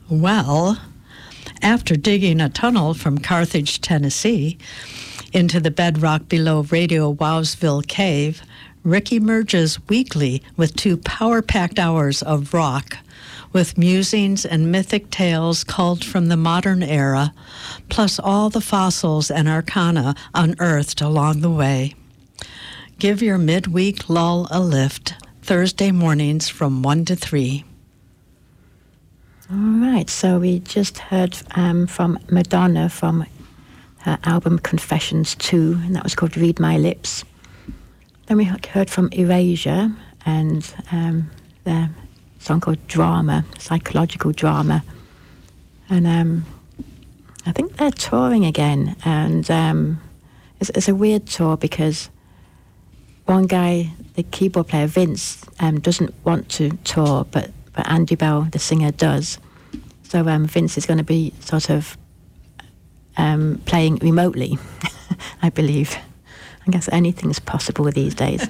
Well, after digging a tunnel from Carthage, Tennessee, into the bedrock below Radio Wowsville Cave, Rick emerges weekly with 2 power-packed hours of rock, with musings and mythic tales culled from the modern era, plus all the fossils and arcana unearthed along the way. Give your midweek lull a lift, Thursday mornings from 1 to 3. All right, so we just heard from Madonna from her album Confessions 2, and that was called Read My Lips. Then we heard from Erasure and their song called Drama, Psychological Drama. And I think they're touring again, and it's a weird tour because one guy, the keyboard player Vince, doesn't want to tour, but Andy Bell, the singer, does. So Vince is going to be sort of playing remotely, I believe. I guess anything's possible these days.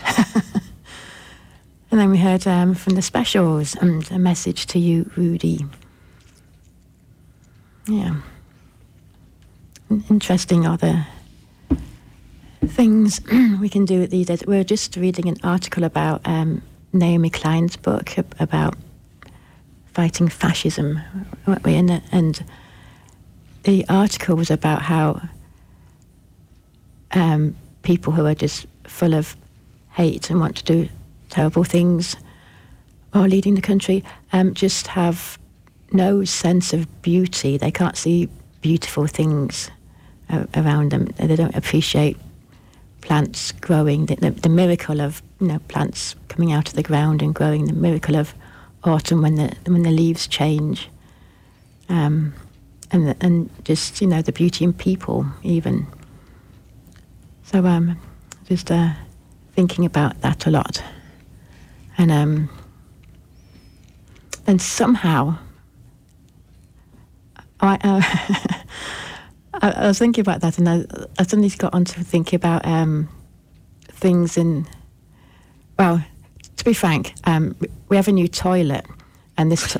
And then we heard from the Specials and A Message to You, Rudy. Yeah. Interesting other things we can do these days. We're just reading an article about Naomi Klein's book about fighting fascism, weren't we? And the article was about how people who are just full of hate and want to do terrible things while leading the country just have no sense of beauty. They can't see beautiful things around them. They don't appreciate plants growing, the miracle of plants coming out of the ground and growing, the miracle of autumn when the leaves change, and just the beauty in people even. So just thinking about that a lot, and then somehow I was thinking about that, and I suddenly got on to thinking about things in. Well, to be frank, we have a new toilet, and this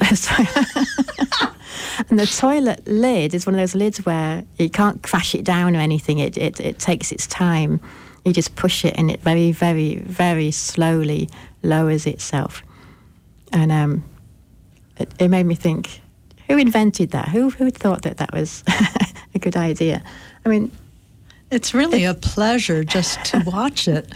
and the toilet lid is one of those lids where you can't crash it down or anything. It takes its time. You just push it, and it very, very, very slowly lowers itself. And it made me think, who invented that? Who thought that was a good idea? I mean, it's really a pleasure just to watch it.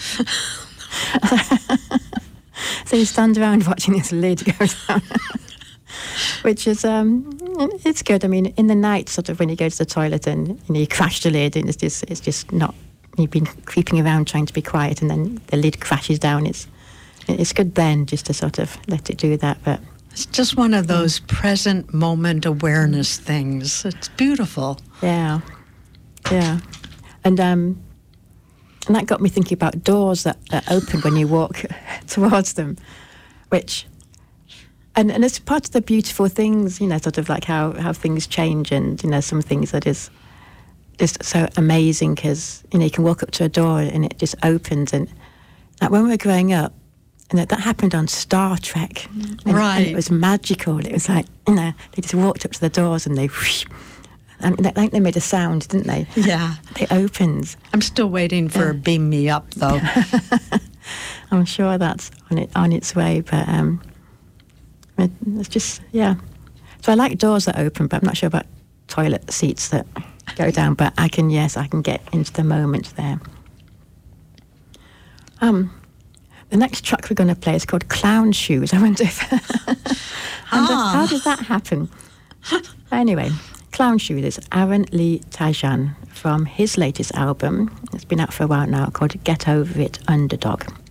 So you stand around watching this lid go down, which is it's good. I mean, in the night, sort of when you go to the toilet and you crash the lid, and it's just not. You've been creeping around trying to be quiet, and then the lid crashes down. It's good then just to sort of let it do that, but. It's just one of those present moment awareness things. It's beautiful. Yeah. And that got me thinking about doors that open when you walk towards them, which, and it's part of the beautiful things, sort of like how things change, and, some things that is just so amazing because, you can walk up to a door and it just opens. And like when we were growing up, and that happened on Star Trek. Right. And it was magical. It was like, they just walked up to the doors and they, and they made a sound, didn't they? Yeah. They opened. I'm still waiting for Beam Me Up, though. I'm sure that's on its way, but it's just, yeah. So I like doors that open, but I'm not sure about toilet seats that go down, but I can get into the moment there. The next track we're going to play is called Clown Shoes. I wonder if... how did that happen? Anyway, Clown Shoes is Aaron Lee Tajan from his latest album. It's been out for a while now, called Get Over It, Underdog.